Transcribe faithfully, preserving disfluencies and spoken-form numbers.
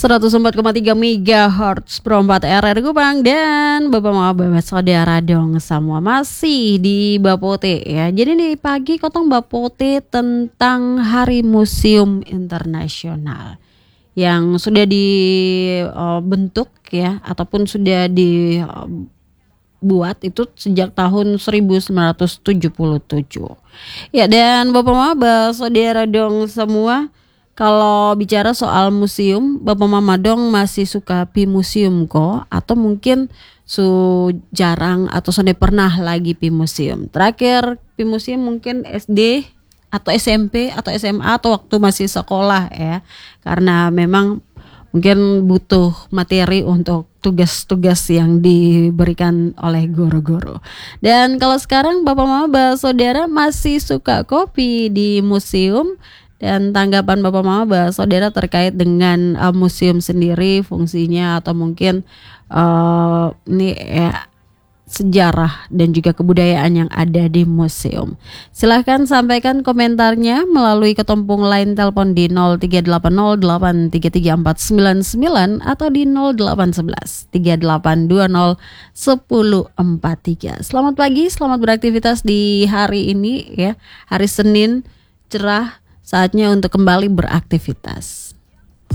seratus empat koma tiga megahertz Pro empat R R Kupang. Dan Bapak Mama Bapak Saudara dong semua masih di Bapote ya. Jadi nih pagi kotong Bapote tentang Hari Museum Internasional yang sudah dibentuk ya ataupun sudah dibuat itu sejak tahun seribu sembilan ratus tujuh puluh tujuh. Ya, dan Bapak Mama Bapak Saudara dong semua, kalau bicara soal museum, Bapak Mama dong masih suka pi museum kok, atau mungkin su jarang atau sudah pernah lagi pi museum. Terakhir pi museum mungkin S D atau S M P atau S M A atau waktu masih sekolah ya. Karena memang mungkin butuh materi untuk tugas-tugas yang diberikan oleh guru-guru. Dan kalau sekarang Bapak Mama Bapak Saudara masih suka kopi di museum. Dan tanggapan Bapak Mama Bapak Saudara terkait dengan uh, museum sendiri, fungsinya atau mungkin uh, ini ya, sejarah dan juga kebudayaan yang ada di museum. Silahkan sampaikan komentarnya melalui ketumpung line telepon di nol tiga delapan nol delapan tiga tiga empat sembilan sembilan atau di nol delapan satu satu tiga delapan dua nol satu nol empat tiga. Selamat pagi, selamat beraktivitas di hari ini ya, hari Senin cerah. Saatnya untuk kembali beraktivitas.